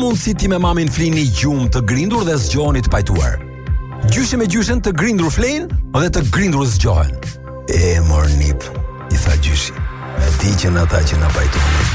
mundësi ti me mamin flini gjumë të grindur dhe zgjoheni të pajtuar. Gjyshi me gjyshen të grindur flein dhe të grindur zgjohen. E mor nip, i tha gjyshi, me ti që në ata që në pajtuar.